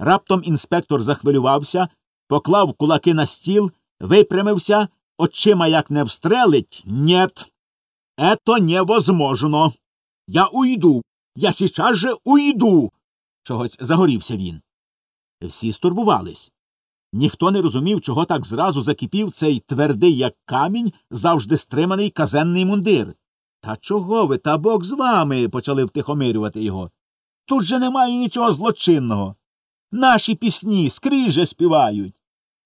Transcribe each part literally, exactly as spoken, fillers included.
Раптом інспектор захвилювався, поклав кулаки на стіл, випрямився, очима як не встрелить. «Нет, это невозможно. Я уйду. Я сейчас же уйду!» Чогось загорівся він. Всі стурбувались. Ніхто не розумів, чого так зразу закипів цей твердий, як камінь, завжди стриманий казенний мундир. «Та чого ви, та Бог з вами!» – почали втихомирювати його. «Тут же немає нічого злочинного. Наші пісні скрізь же співають.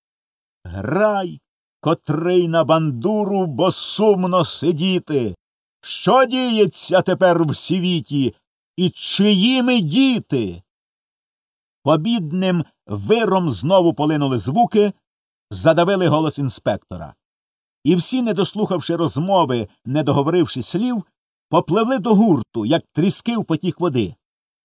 Грай, котрий на бандуру, бо сумно сидіти. Що діється тепер в світі, і чиї ми діти?» Побідним виром знову полинули звуки, задавили голос інспектора. І всі, не дослухавши розмови, не договоривши слів, попливли до гурту, як тріски в потік води.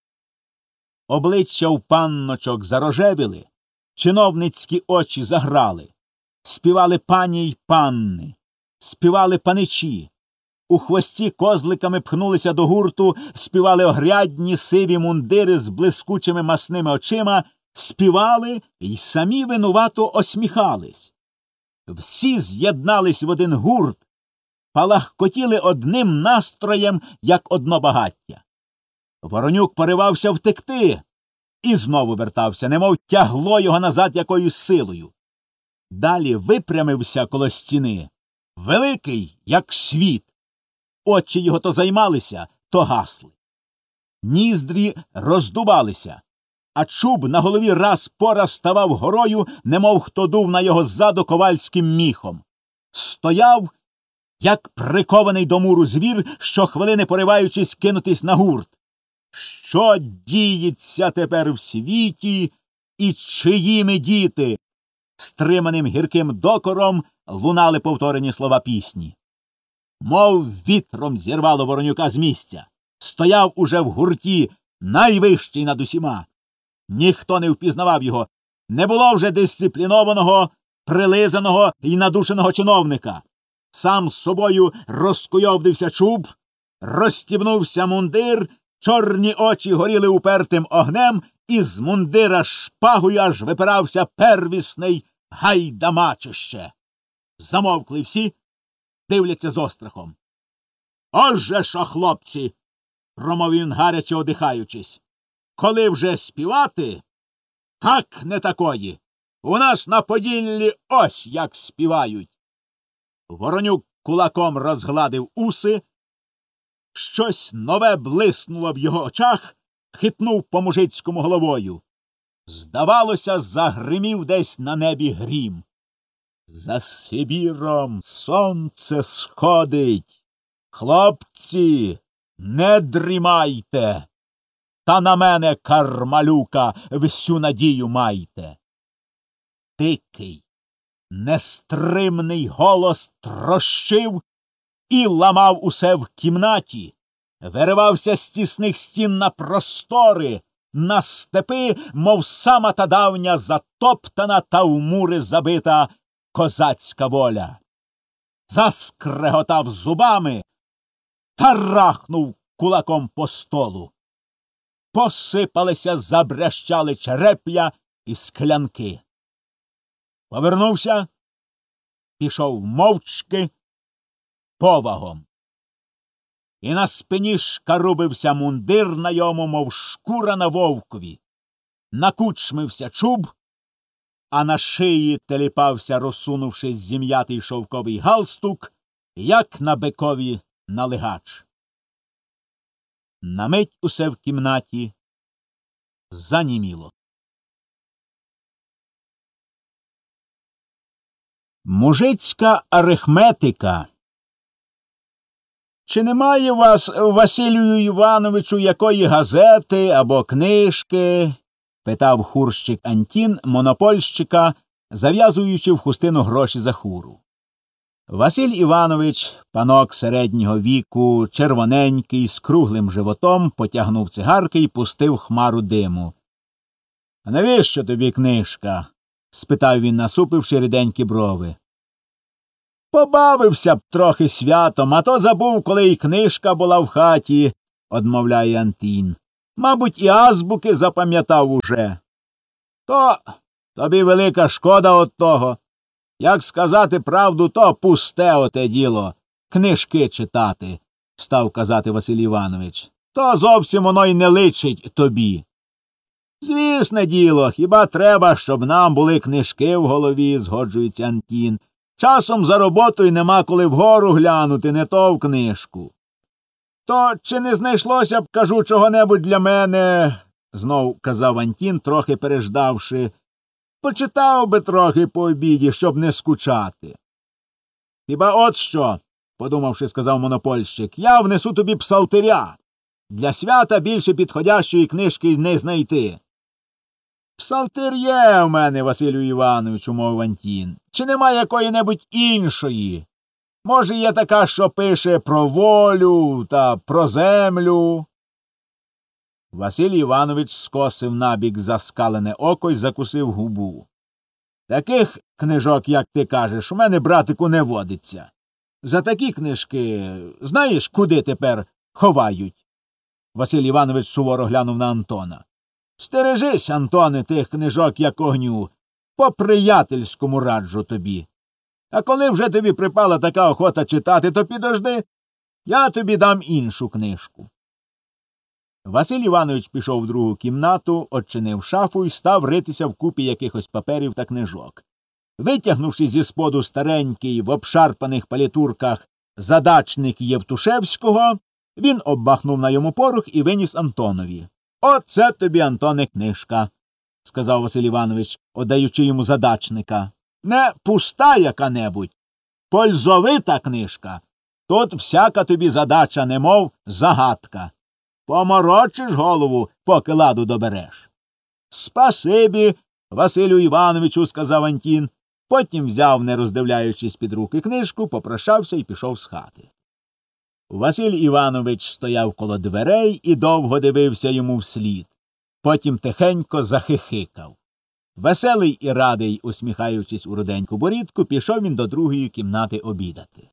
Обличчя у панночок зарожевіли, чиновницькі очі заграли. Співали пані й панни, співали паничі. У хвості козликами пхнулися до гурту, співали огрядні сиві мундири з блискучими масними очима, співали й самі винувато осміхались. Всі з'єднались в один гурт, палахкотіли одним настроєм, як одно багаття. Воронюк поривався втекти і знову вертався, немов тягло його назад якоюсь силою. Далі випрямився коло стіни, великий, як світ. Очі його то займалися, то гасли. Ніздрі роздувалися, а чуб на голові раз по раз ставав горою, немов хто дув на його ззаду ковальським міхом. Стояв, як прикований до муру звір, щохвилини пориваючись кинутись на гурт. Що діється тепер в світі, і чиї ми діти? Стриманим гірким докором лунали повторені слова пісні. Мов вітром зірвало Воронюка з місця. Стояв уже в гурті, найвищий над усіма. Ніхто не впізнавав його. Не було вже дисциплінованого, прилизаного і надушеного чиновника. Сам з собою розкуйовдився чуб, розстібнувся мундир, чорні очі горіли упертим огнем, і з мундира шпагою аж випирався первісний гайдамачище. Замовкли всі, дивляться з острахом. «Оже що, хлопці!» – промовив він, гаряче одихаючись. «Коли вже співати, так не такої. У нас на Поділлі ось як співають». Воронюк кулаком розгладив уси, щось нове блиснуло в його очах, хитнув по-мужицькому головою. Здавалося, загримів десь на небі грім. «За Сибіром сонце сходить. Хлопці, не дрімайте. Та на мене, Кармалюка, всю надію майте». Дикий, нестримний голос трощив і ламав усе в кімнаті, виривався з тісних стін на простори, на степи, мов сама та давня затоптана та в мури забита козацька воля. Заскреготав зубами та рахнув кулаком по столу. Посипалися, забрящали череп'я і склянки. Повернувся, пішов мовчки, повагом. І на спині шкарубився мундир на йому, мов шкура на вовкові. Накучмився чуб, а на шиї теліпався, розсунувшись, зім'ятий шовковий галстук, як на бикові налигач. На мить усе в кімнаті заніміло. Мужицька арифметика. Чи немає у вас, Василію Івановичу, якої газети або книжки? Питав хурщик Антін монопольщика, зав'язуючи в хустину гроші за хуру. Василь Іванович, панок середнього віку, червоненький, з круглим животом, потягнув цигарки і пустив хмару диму. — А навіщо тобі книжка? — спитав він, насупивши ріденькі брови. — Побавився б трохи святом, а то забув, коли й книжка була в хаті, — одмовляє Антін. — Мабуть, і азбуки запам'ятав уже. То тобі велика шкода от того. Як сказати правду, то пусте оте діло. Книжки читати, став казати Василь Іванович. То зовсім воно й не личить тобі. Звісне діло, хіба треба, щоб нам були книжки в голові, згоджується Антін. Часом за роботою нема коли вгору глянути, не то в книжку. То чи не знайшлося б, кажу, чого-небудь для мене, знов казав Антін, трохи переждавши. Почитав би трохи по обіді, щоб не скучати. Хіба от що, подумавши, сказав монопольщик, я внесу тобі псалтиря. Для свята більше підходящої книжки не знайти. Псалтир є в мене, Василю Івановичу, мовив Антін. Чи нема якої-небудь іншої? Може, є така, що пише про волю та про землю? Василь Іванович скосив набік заскалене око й закусив губу. Таких книжок, як ти кажеш, у мене, братику, не водиться. За такі книжки знаєш, куди тепер ховають? Василь Іванович суворо глянув на Антона. Стережись, Антоне, тих книжок, як огню. По-приятельському раджу тобі. А коли вже тобі припала така охота читати, то підожди, я тобі дам іншу книжку. Василь Іванович пішов в другу кімнату, odчинив шафу і став ритися в купі якихось паперів та книжок. Витягнувши зі споду старенький в обшарпаних палітурках задачник Євтушевського, він обмахнув на йому порох і виніс Антонові. Оце тобі, Антоне, книжка, сказав Василь Іванович, отдаючи йому задачника. Не пуста яка-небудь, пользовита книжка. Тут всяка тобі задача, немов загадка. Поморочиш голову, поки ладу добереш. Спасибі, Василю Івановичу, сказав Антін. Потім взяв, не роздивляючись під руки книжку, попрощався і пішов з хати. Василь Іванович стояв коло дверей і довго дивився йому вслід. Потім тихенько захихикав. Веселий і радий, усміхаючись у руденьку борідку, пішов він до другої кімнати обідати.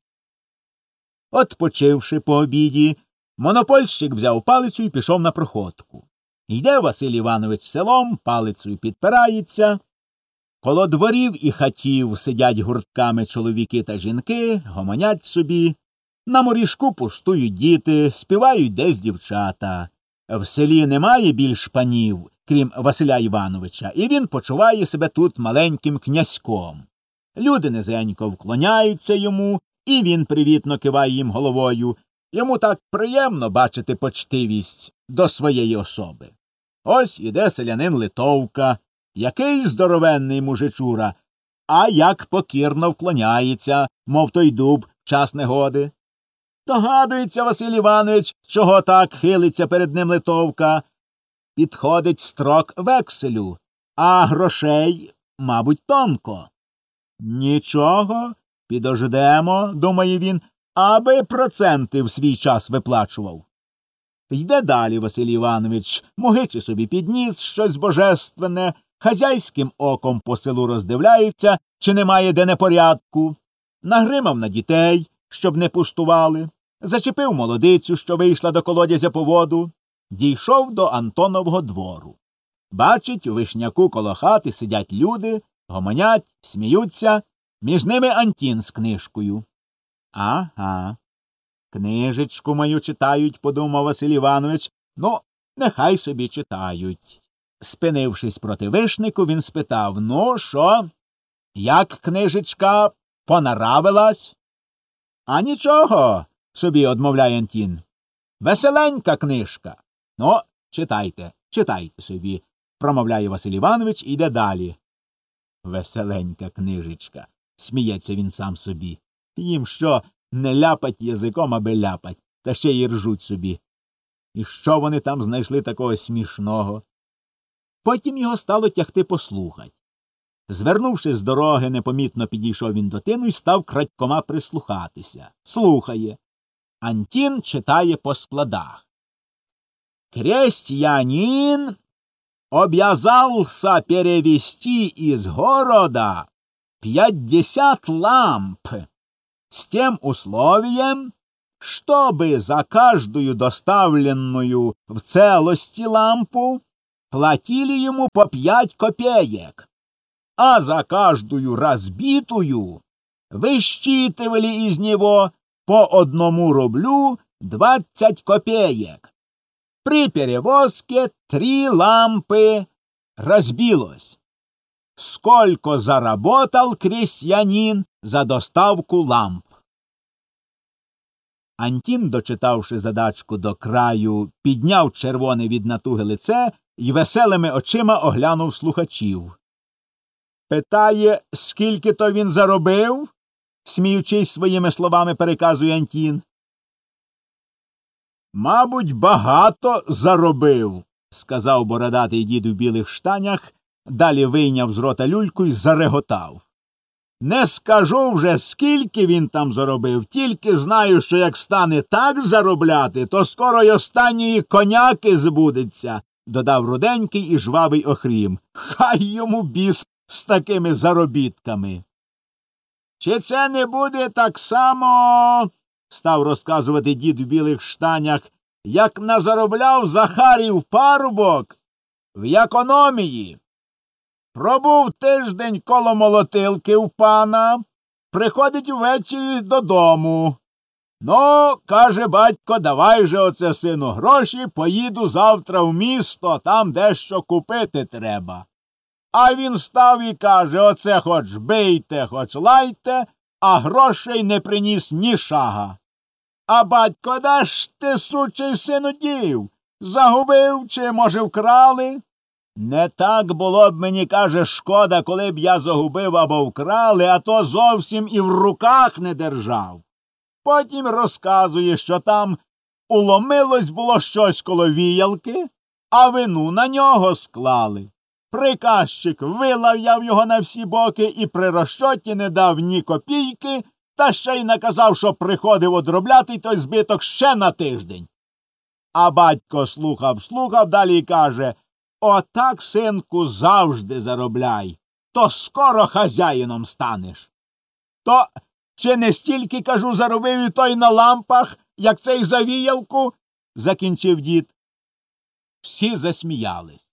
Отпочивши по обіді, монопольщик взяв палицю і пішов на проходку. Йде Василь Іванович селом, палицею підпирається. Коло дворів і хатів сидять гуртками чоловіки та жінки, гомонять собі. На моріжку пустують діти, співають десь дівчата. В селі немає більш панів, крім Василя Івановича, і він почуває себе тут маленьким князьком. Люди низенько вклоняються йому, і він привітно киває їм головою. Йому так приємно бачити почтивість до своєї особи. Ось іде селянин Литовка, який здоровенний мужичура, а як покірно вклоняється, мов той дуб в час негоди. Догадується Василь Іванович, чого так хилиться перед ним Литовка. Підходить строк векселю, а грошей, мабуть, тонко. Нічого, підождемо, думає він, аби проценти в свій час виплачував. Йде далі Василь Іванович, мугичи собі підніс щось божественне, хазяйським оком по селу роздивляється, чи немає де непорядку, нагримав на дітей, щоб не пустували, зачепив молодицю, що вийшла до колодязя по воду, дійшов до Антонового двору. Бачить, у вишняку коло хати сидять люди, гомонять, сміються, між ними Антін з книжкою. Ага, книжечку мою читають, подумав Василь Іванович, ну, нехай собі читають. Спинившись проти вишнику, він спитав, ну, що, як книжечка понаравилась? А нічого, собі одмовляє Антін. Веселенька книжка. Ну, читайте, читайте собі, промовляє Василь Іванович і йде далі. Веселенька книжечка, сміється він сам собі. Їм що, не ляпать язиком, аби ляпать, та ще й ржуть собі. І що вони там знайшли такого смішного? Потім його стало тягти послухать. Звернувши з дороги, непомітно підійшов він до тину і став крадькома прислухатися. Слухає. Антін читає по складах. Крестьянин обязался перевести из города пятьдесят ламп с тем условием, чтобы за каждую доставленную в целости лампу платили ему по пять копеек, а за каждую разбитую высчитывали из него по одному рублю двадцать копеек. При перевозке три лампы разбилось. Сколько заработал крестьянин за доставку ламп? Антін, дочитавши задачку до краю, підняв червоне від натуги лице й веселими очима оглянув слухачів. Питає, скільки то він заробив? Сміючись своїми словами, переказує Антін. Мабуть, багато заробив, сказав бородатий дід у білих штанях, далі вийняв з рота люльку й зареготав. Не скажу вже, скільки він там заробив, тільки знаю, що як стане так заробляти, то скоро й останньої коняки збудеться, додав руденький і жвавий Охрім. Хай йому біс з такими заробітками. Чи це не буде так само, став розказувати дід у білих штанях, як назаробляв Захарів парубок в економії? Пробув тиждень коло молотилки в пана, приходить ввечері додому. Ну, каже батько, давай же оце, сину, гроші, поїду завтра в місто, там дещо купити треба. А він став і каже, оце хоч бийте, хоч лайте, а грошей не приніс ні шага. А батько, де ж ти, сучий сину, дів? Загубив чи, може, вкрали? Не так було б мені, каже, шкода, коли б я загубив або вкрали, а то зовсім і в руках не держав. Потім розказує, що там уломилось було щось коло віялки, а вину на нього склали. Приказчик вилав'яв його на всі боки і при розчоті не дав ні копійки, та ще й наказав, що приходив одробляти той збиток ще на тиждень. А батько слухав-слухав, далі й каже, отак, синку, завжди заробляй, то скоро хазяїном станеш. То чи не стільки, кажу, заробив і той на лампах, як цей за віялку? Закінчив дід. Всі засміялись.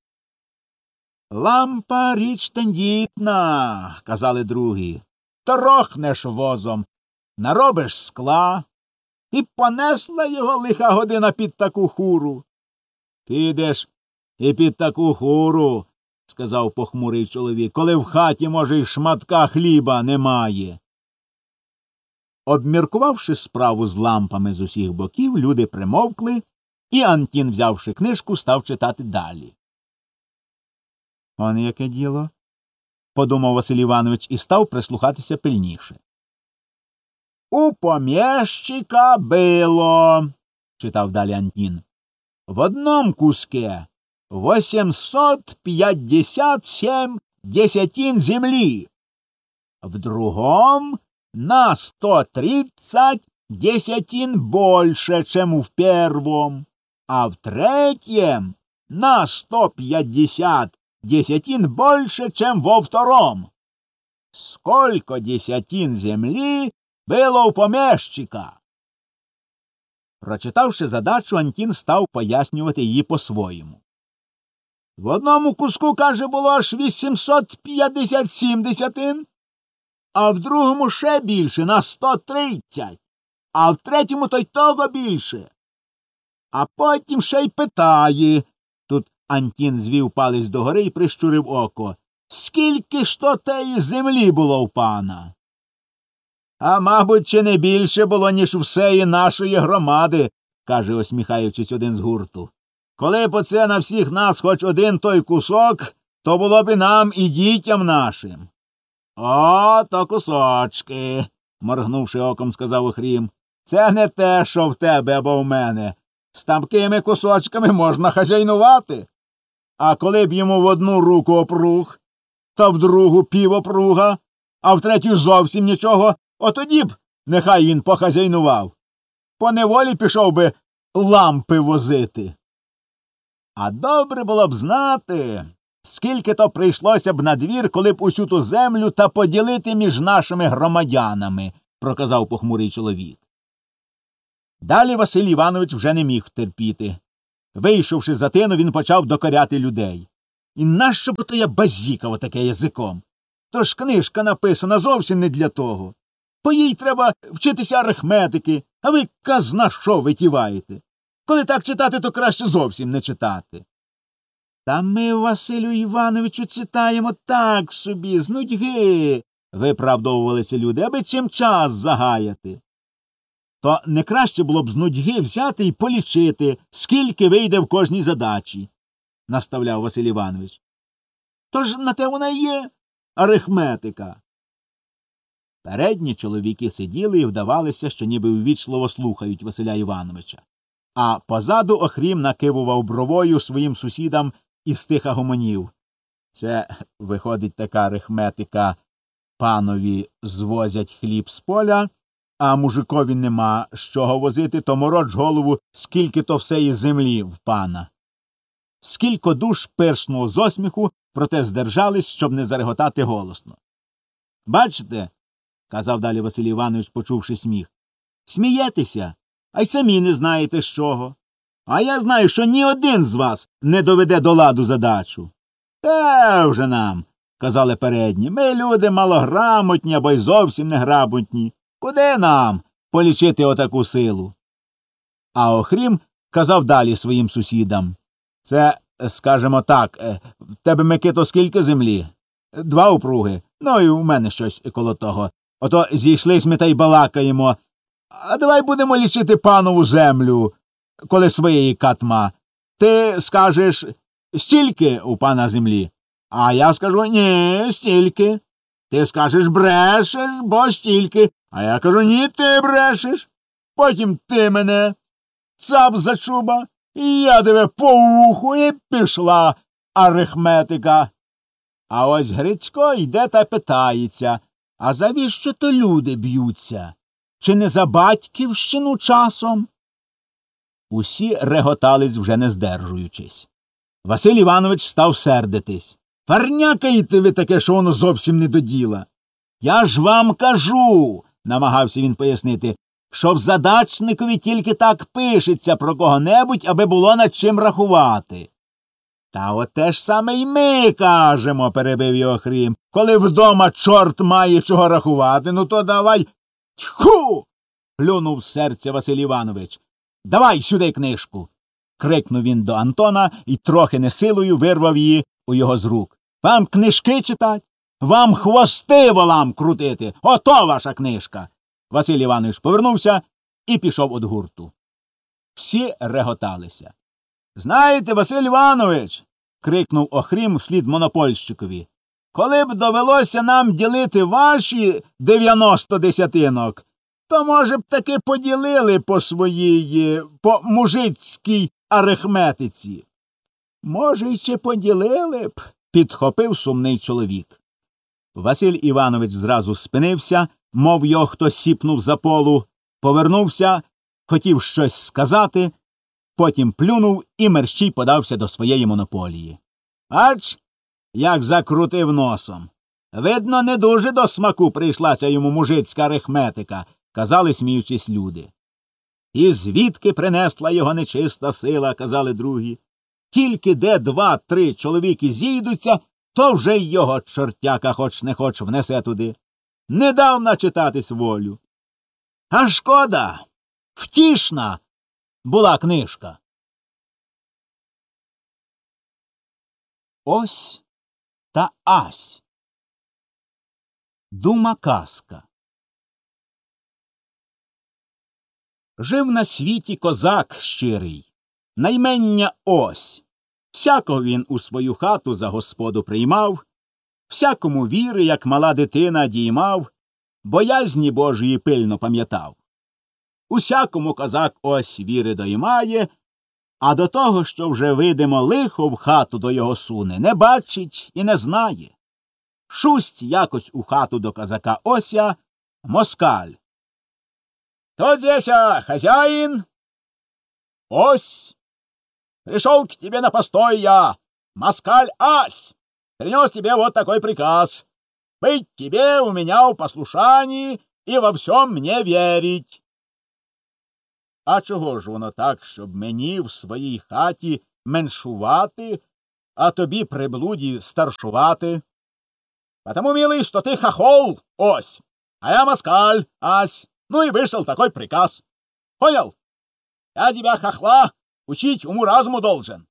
Лампа річ тендітна, казали другі. Торохнеш возом, наробиш скла, і понесла його лиха година під таку хуру. Підеш і під таку хуру, сказав похмурий чоловік, коли в хаті, може, й шматка хліба немає. Обміркувавши справу з лампами з усіх боків, люди примовкли, і Антін, взявши книжку, став читати далі. Он яке діло, подумав Василь Іванович і став прислухатися пильніше. У помєщика било, читав далі Антін, в одном куске восемьсот пятьдесят семь десятин земли, в другом на сто тридцать десятин больше, чем в первом, а в третьем на сто пятьдесят десятин больше, чем во втором. Сколько десятин земли было у помещика? Прочитавши задачу, Антін став пояснювати її по-своєму. В одному куску, каже, було аж вісімсот п'ятдесят сім десятин, а в другому ще більше, на сто тридцять, а в третьому то й того більше. А потім ще й питає, тут Антін звів палець догори і прищурив око, скільки ж то теї землі було в пана? А, мабуть, чи не більше було, ніж всеї нашої громади, каже, осміхаючись, один з гурту. Коли б оце на всіх нас хоч один той кусок, то було б і нам, і дітям нашим. О, то кусочки, моргнувши оком, сказав Охрім. Це не те, що в тебе або в мене. З такими кусочками можна хазяйнувати. А коли б йому в одну руку опруг, та в другу півопруга, а в третю зовсім нічого, отоді б нехай він похазяйнував. По неволі пішов би лампи возити. А добре було б знати, скільки то прийшлося б на двір, коли б усю ту землю та поділити між нашими громадянами, проказав похмурий чоловік. Далі Василь Іванович вже не міг терпіти. Вийшовши за тину, він почав докоряти людей. І нащо б то я базікав таке язиком? Тож книжка написана зовсім не для того. По їй треба вчитися арифметики, а ви казна що витіваєте. Коли так читати, то краще зовсім не читати. Та ми, Василю Івановичу, читаємо так собі, з нудьги, виправдовувалися люди, аби чим час загаяти. То не краще було б з нудьги взяти і полічити, скільки вийде в кожній задачі, наставляв Василь Іванович. Тож на те вона є арифметика. Передні чоловіки сиділи і вдавалися, що ніби увічливо слухають Василя Івановича. А позаду Охрім накивував бровою своїм сусідам і стиха гомонів. Це, виходить, така арифметика: панові звозять хліб з поля, а мужикові нема з чого возити, то мороч голову, скільки то всеї землі в пана. Скілько душ пиршнуло з осміху, проте здержались, щоб не зареготати голосно. Бачите, казав далі Василь Іванович, почувши сміх, смієтеся, а й самі не знаєте з чого. А я знаю, що ні один з вас не доведе до ладу задачу. Те вже нам, казали передні, ми люди малограмотні або й зовсім не-грамотні. Куди нам полічити отаку силу? А Охрім казав далі своїм сусідам. Це, скажемо так, в тебе, Микито, скільки землі? Два упруги. Ну і у мене щось коло того. Ото зійшлись ми та й балакаємо. А давай будемо лічити панову землю, коли своєї катма. Ти скажеш, стільки у пана землі? А я скажу, ні, стільки. Ти скажеш, брешеш, бо стільки. А я кажу, ні, ти брешеш. Потім ти мене цап за чуба, і я тебе по вуху, і пішла арифметика. А ось Грицько йде та питається, а завіщо то люди б'ються? Чи не за батьківщину часом? Усі реготались, вже не здержуючись. Василь Іванович став сердитись. Фарнякаєте ви таке, що воно зовсім не до діла. Я ж вам кажу, намагався він пояснити, що в задачникові тільки так пишеться про кого-небудь, аби було над чим рахувати. Та от те ж саме й ми кажемо, перебив його Охрім. Коли вдома чорт має чого рахувати, ну то давай. Тьху! Плюнув з серця Василь Іванович. Давай сюди книжку. Крикнув він до Антона і трохи не силою вирвав її у його з рук. Вам книжки читать? Вам хвости волам крутити. Ото ваша книжка. Василь Іванович повернувся і пішов од гурту. Всі реготалися. Знаєте, Василь Іванович, крикнув Охрім вслід монопольщикові, коли б довелося нам ділити ваші дев'яносто десятинок, то, може б, таки поділили по своїй, по мужицькій арифметиці. Може, й ще поділили б, підхопив сумний чоловік. Василь Іванович зразу спинився, мов його хтось сіпнув за полу, повернувся, хотів щось сказати, потім плюнув і мерщій подався до своєї монополії. Ач, як закрутив носом. Видно, не дуже до смаку прийшлася йому мужицька арифметика, казали, сміючись люди. І звідки принесла його нечиста сила, казали другі. Тільки де два-три чоловіки зійдуться, то вже й його чортяка хоч не хоч внесе туди. Не дав начитатись волю. А шкода, втішна була книжка. Ось та ась. Дума казка. Жив на світі козак щирий, наймення Ось. Всякого він у свою хату за господу приймав, всякому віри, як мала дитина, діймав, боязні Божої пильно пам'ятав. Усякому козак Ось віри доймає, а до того, що вже видимо лихо в хату до його суне, не бачить і не знає. Шусть якось у хату до козака Ося москаль. «Кто здесь, а, хозяин?» «Ось! Пришел к тебе на постой я, москаль Ась! Принес тебе вот такой приказ. Быть тебе у меня в послушании и во всем мне верить». А чого ж воно так, щоб мені в своїй хаті меншувати, а тобі, приблуді, старшувати? Потому, милый, что ты хохол, ось, а я москаль, ась. Ну и вышел такой приказ. Понял? Я тебя, хохла, учить уму-разуму должен.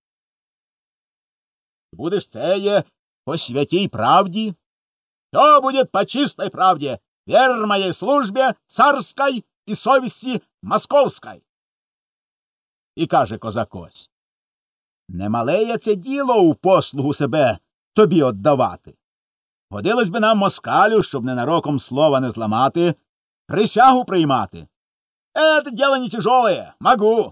Будешь цеє по святій правді. Все будет по чистой правде, вер моей службе царской и совести московской. І каже козак ось: немалеє це діло у послугу себе тобі отдавати. Годилось би нам, москалю, щоб ненароком слова не зламати, присягу приймати. Это дело не тяжелое, могу.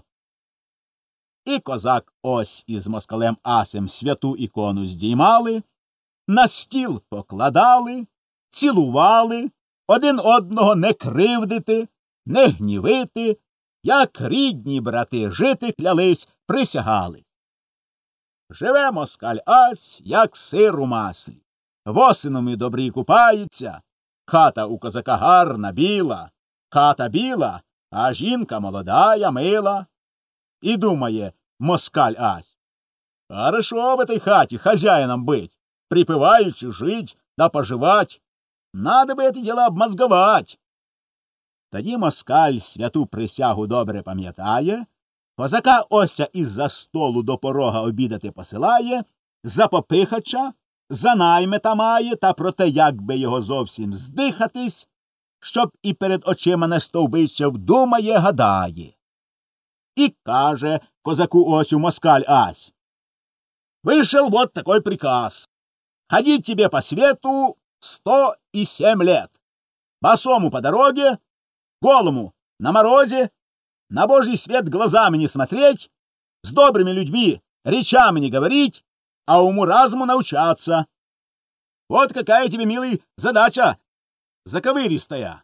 І козак ось із москалем Асем святу ікону здіймали, на стіл покладали, цілували, один одного не кривдити, не гнівити, як рідні брати жити клялись, присягали. Живе москаль Ась, як сир у маслі. Восином добрі купається, хата у козака гарна, біла, хата біла, а жінка молодая, мила. І думає москаль Ась: хорошо в этой хаті хазяїном быть, припеваючи жить да поживать. Надо бы это дело обмозговать. Тоді москаль святу присягу добре пам'ятає, козака Ося із-за столу до порога обідати посилає, за попихача, за наймита має, та про те, як би його зовсім здихатись, щоб і перед очима не стовбичав, думає, гадає. І каже козаку Осю москаль Ась: вышел вот такой приказ. Ходить тебе по свету сто и семь лет. Босому по дороге, голому на морозе, на божий свет глазами не смотреть, с добрыми людьми речами не говорить, а уму-разуму научаться. Вот какая тебе, милый, задача заковиристая.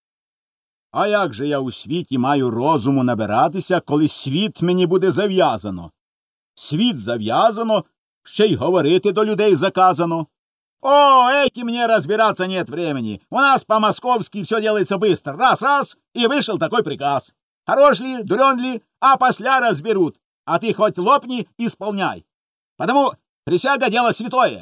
А як же я у світі маю розуму набиратися, коли світ мені буде зав'язано? Світ зав'язано, ще й говорити до людей заказано. О, этим мне разбираться нет времени. У нас по-московски все делается быстро. Раз-раз, и вышел такой приказ. Хорош ли, дурен ли, а после разберут. А ты хоть лопни, исполняй. Потому присяга — дело святое.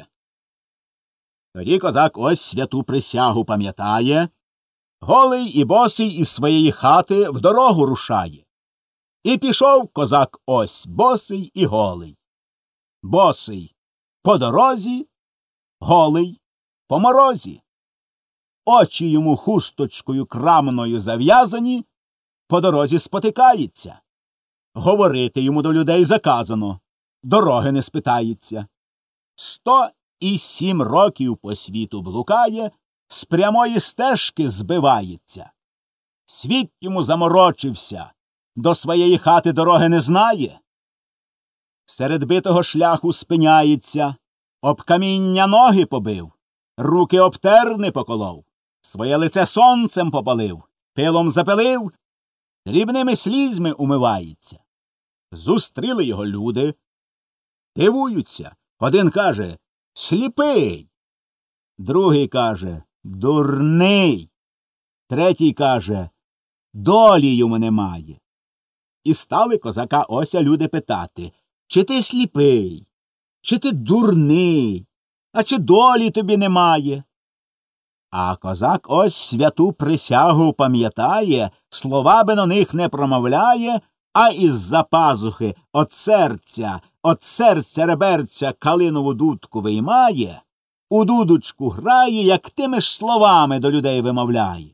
Тоді козак ось святу присягу пам'ятає, голий і босий із своєї хати в дорогу рушає. І пішов козак ось босий і голий. Босий по дорозі, голий по морозі. Очі йому хусточкою крамною зав'язані, по дорозі спотикається. Говорити йому до людей заказано, дороги не спитається. Сто і сім років по світу блукає, з прямої стежки збивається. Світ йому заморочився, до своєї хати дороги не знає. Серед битого шляху спиняється, об каміння ноги побив, руки об терни поколов, своє лице сонцем попалив, пилом запилив, дрібними слізьми умивається. Зустріли його люди, дивуються. Один каже: сліпий. Другий каже: дурний. Третій каже: долі йому немає. І стали козака Ося люди питати: чи ти сліпий, чи ти дурний, а чи долі тобі немає? А козак ось святу присягу пам'ятає, словами на них не промовляє, а із-за пазухи от серця, от серця реберця калинову дудку виймає, у дудочку грає, як тими ж словами до людей вимовляє.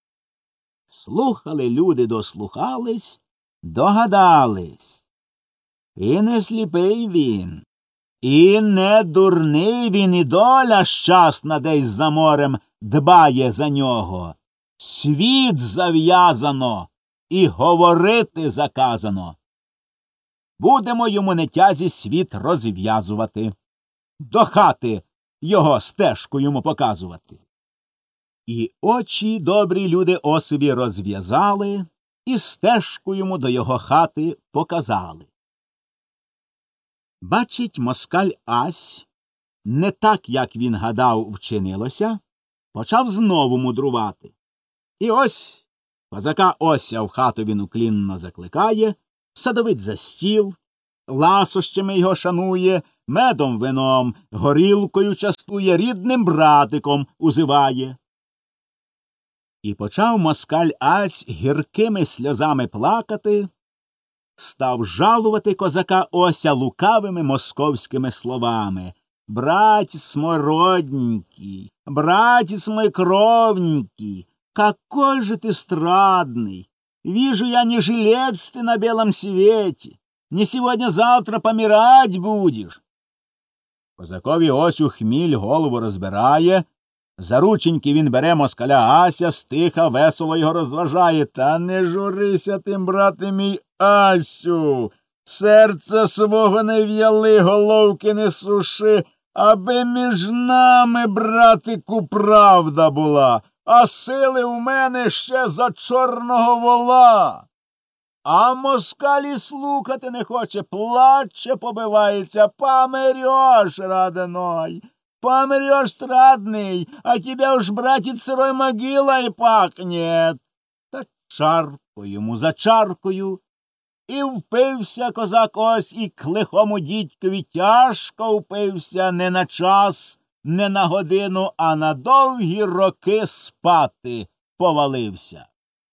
Слухали люди, дослухались, догадались. І не сліпий він, і не дурний він, і доля щасна десь за морем дбає за нього. Світ зав'язано, і говорити заказано. Будемо йому нетязі світ розв'язувати, до хати його стежку йому показувати. І очі добрі люди Осеві розв'язали, і стежку йому до його хати показали. Бачить москаль Ась, не так, як він гадав, вчинилося, почав знову мудрувати. І ось Козака Ося в хату він уклінно закликає, садовить за стіл, ласощами його шанує, медом вином, горілкою частує, рідним братиком узиває. І почав москаль Ась гіркими сльозами плакати, став жалувати козака Ося лукавими московськими словами. «Братец мой родненький, братец мой кровненький, какой же ты страдный! Вижу я, не жилец ты на белом свете, не сегодня-завтра помирать будешь». Козакові Осю хміль голову розбирає, за рученьки він бере москаля Ася, стиха, весело його розважає. «Та не журися тим, брате мій Асю, серця свого не в'яли, головки не суши, аби між нами, братику, правда була, а сили в мене ще за чорного вола». А москалі слухати не хоче, плаче, побивається. «Помрешь, родной, помрешь, страдный, а тебя уж, братец, сырой могилой пахнет». Та чаркою йому за чаркою. І впився козак Ось, і к лихому дідькові тяжко впився, не на час, не на годину, а на довгі роки спати повалився.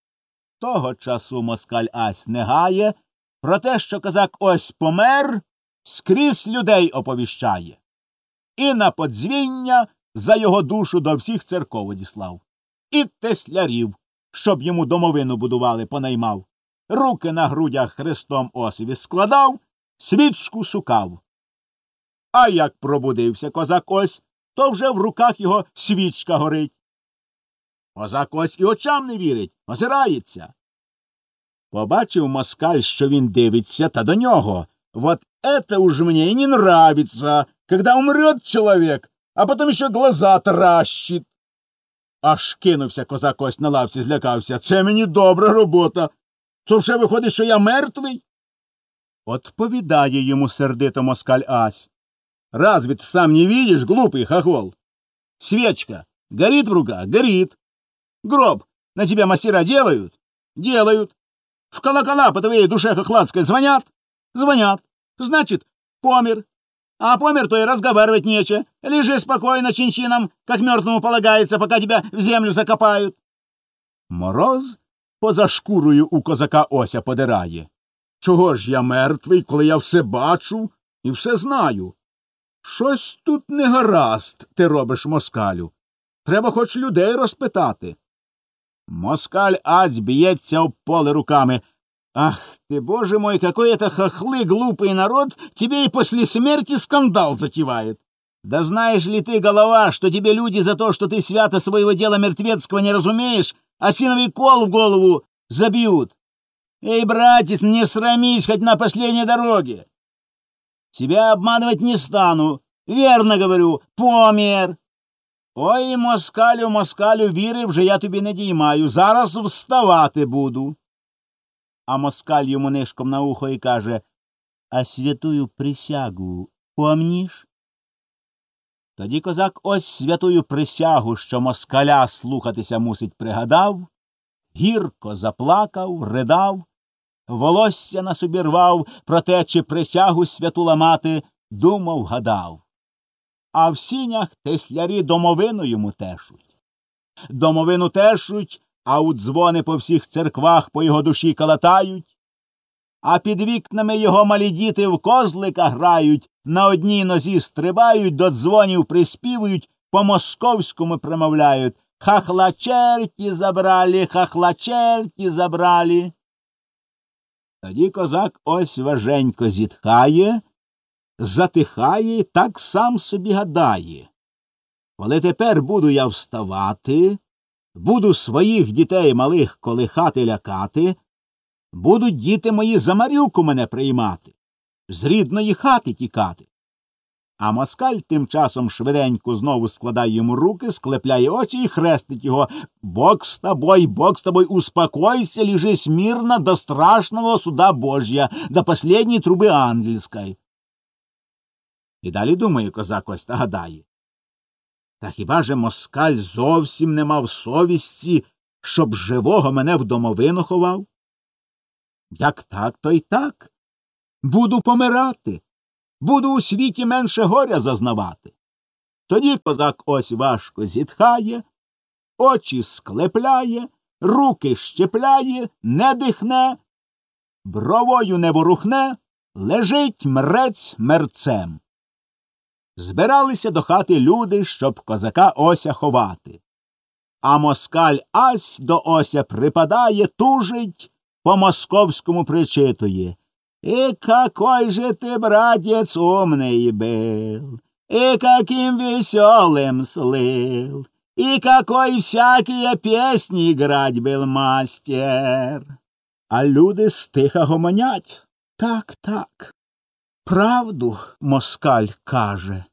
Того часу москаль Ась не гає, про те, що козак Ось помер, скрізь людей оповіщає. І на подзвіння за його душу до всіх церков одіслав. І теслярів, щоб йому домовину будували, понаймав. Руки на грудях хрестом Осеві складав, свічку сукав. А як пробудився козак Ось, то вже в руках його свічка горить. Козак Ось і очам не вірить, озирається. Побачив москаль, що він дивиться, та до нього: «Вот это уж мне и не нравится, когда умрет человек, а потом еще глаза таращит». Аж кинувся козак Ось на лавці, злякався. «Це мені добра робота. То вже виходить, що я мертвий?» Отповідає йому сердито москаль Ась: «Разве ты сам не видишь, глупый хохол? Свечка горит в руках? Горит. Гроб на тебя мастера делают? Делают. В колокола по твоей душе хохладской звонят? Звонят. Значит, помер. А помер, то и разговаривать нечего. Лежи спокойно чин-чином, как мертвому полагается, пока тебя в землю закопают». Мороз поза шкурою у козака Ося подирає. «Чого ж я мертвий, коли я все бачу і все знаю? Щось тут не гаразд ти робиш, москалю. Треба хоч людей розпитати». Москаль Ась б'ється об поле руками. «Ах ты, боже мой, какой это хохлы, глупый народ, тебе и после смерти скандал затевает. Да знаешь ли ты, голова, что тебе люди за то, что ты свято своего дела мертвецкого не разумеешь, осиновый кол в голову забьют? Эй, братец, не срамись хоть на последней дороге. Тебя обманывать не стану, верно говорю, помер». «Ой, москалю, москалю, віри вже я тобі не діймаю, зараз вставати буду». А москаль йому нишком на ухо і каже: «А святую присягу помніш?» Тоді козак Ось святую присягу, що москаля слухатися мусить, пригадав, гірко заплакав, ридав, волосся на собі рвав, про те, чи присягу святу ламати, думав, гадав. А в сінях теслярі домовину йому тешуть. Домовину тешуть, а у дзвони по всіх церквах по його душі калатають. А під вікнами його малі діти в козлика грають, на одній нозі стрибають, до дзвонів приспівують, по-московському промовляють: «Хахла черті забрали, хахла черті забрали». Тоді козак Ось важенько зітхає, затихає і так сам собі гадає: «Коли тепер буду я вставати, буду своїх дітей малих колихати, лякати, будуть діти мої за Марюку мене приймати, з рідної хати тікати». А москаль тим часом швиденько знову складає йому руки, склепляє очі і хрестить його: «Бог з тобой, Бог з тобой, успокойся, лежи смирно до страшного суда Божья, до последней труби ангельской». І далі думає козак Ось та гадає: та хіба же москаль зовсім не мав совісті щоб живого мене в домовину ховав? Як так, то й так. Буду помирати. Буду у світі менше горя зазнавати. Тоді козак ось важко зітхає, очі склепляє, руки щепляє, не дихне, бровою не ворухне, лежить мрець мерцем. Збиралися до хати люди, щоб козака Ося ховати. А москаль ась до Ося припадає, тужить, по-московському причитує: «И какой же ты, братец, умный был, и каким веселым слыл, и какой всякие песни играть был мастер». А люди стиха гомонять: «Так, так, правду москаль каже».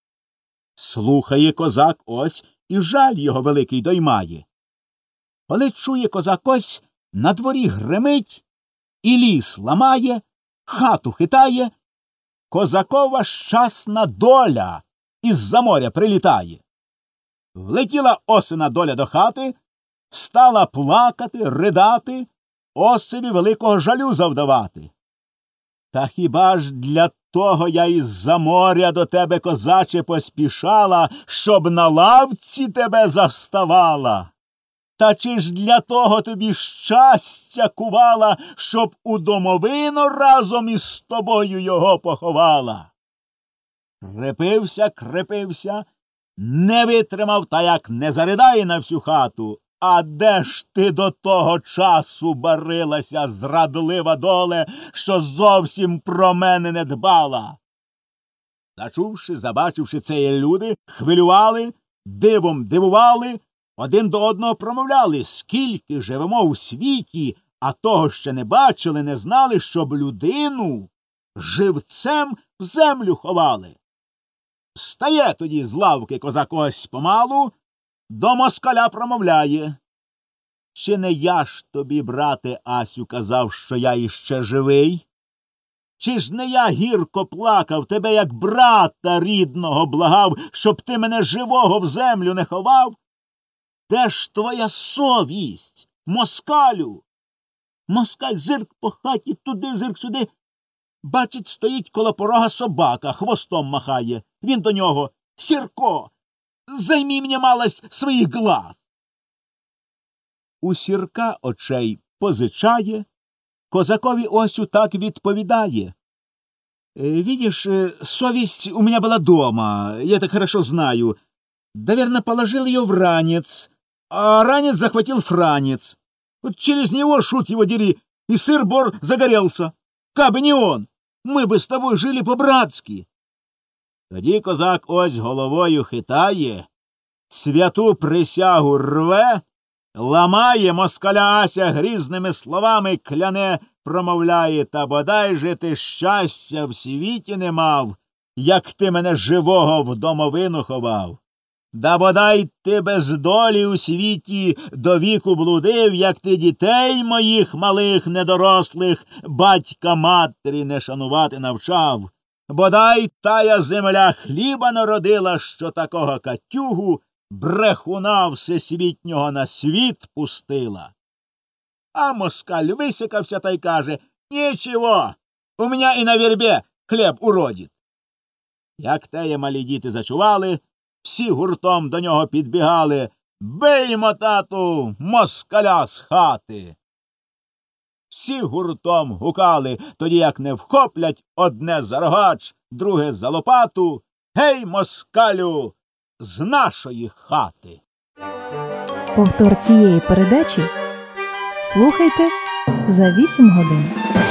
Слухає козак ось, і жаль його великий доймає. Коли чує козак ось, на дворі гримить, і ліс ламає, хату хитає, козакова щасна доля із-за моря прилітає. Влетіла Осина доля до хати, стала плакати, ридати, Осеві великого жалю завдавати. Та хіба ж для того я із-за моря до тебе, козаче, поспішала, щоб на лавці тебе заставала? Та чи ж для того тобі щастя кувала, щоб у домовину разом із тобою його поховала? Крепився, крепився, не витримав, та як не заридає на всю хату. А де ж ти до того часу барилася, зрадлива доле, що зовсім про мене не дбала? Зачувши, забачивши це, люди хвилювали, дивом дивували, один до одного промовляли: скільки живемо у світі, а того ще не бачили, не знали, щоб людину живцем в землю ховали. Стає тоді з лавки козак ось помалу, до москаля промовляє: чи не я ж тобі, брате Асю, казав, що я іще живий? Чи ж не я гірко плакав, тебе як брата рідного благав, щоб ти мене живого в землю не ховав? Де ж твоя совість, москалю? Москаль зирк по хаті, туди зирк сюди. Бачить, стоїть коло порога собака, хвостом махає. Він до нього: «Сірко, займи мені малость своїх глаз». У Сірка очей позичає, козакові Осю так відповідає: «Видишь, совесть у меня была дома, я так хорошо знаю. Наверное, положил ее в ранец, а ранец захватил франец. Вот через него, шут его дери, и сыр-бор загорелся. Кабы не он, мы бы с тобой жили по-братски». Тоді козак ось головою хитає, святу присягу рве, ламає, москаля Ася грізними словами кляне, промовляє: «Та бодай же ти щастя в світі не мав, як ти мене живого в домовину ховав. Да бодай ти без долі у світі до віку блудив, як ти дітей моїх малих недорослих батька матері не шанувати навчав. Бодай тая земля хліба народила, що такого катюгу брехуна всесвітнього на світ пустила». А москаль висякався та й каже: «Нічого, у мене і на вербі хліб уродить». Як теє малі діти зачували, всі гуртом до нього підбігали: «Биймо, тату, москаля з хати!» Всі гуртом гукали, тоді як не вхоплять одне за рогач, друге за лопату: «Гей, москалю, з нашої хати!» Повтор цієї передачі слухайте за вісім годин.